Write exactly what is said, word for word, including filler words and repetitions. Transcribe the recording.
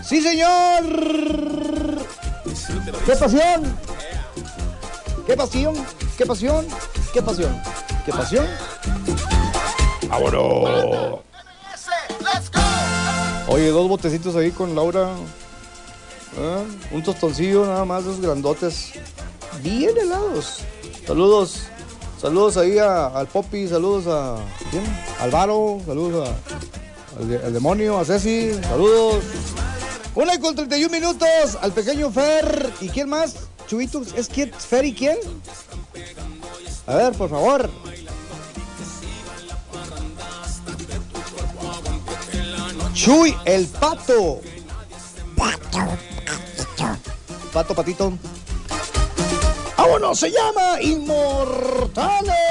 Sí, señor. ¡Qué pasión! ¡Qué pasión! ¡Qué pasión! ¡Qué pasión! ¡Qué pasión! ¡Vámonos! Oye, dos botecitos ahí con Laura. ¿Eh? Un tostoncillo nada más, dos grandotes. Bien helados. Saludos. Saludos ahí a, al Poppy. Saludos a... ¿quién? Álvaro. Saludos a, al, al demonio, a Ceci. Saludos. Una con treinta y un minutos. Al pequeño Fer. ¿Y quién más? Chubito. ¿Es quién? ¿Fer y quién? A ver, por favor. Chuy, el pato. Pato. Pato, patito. ¡Vámonos! Se llama Inmortales.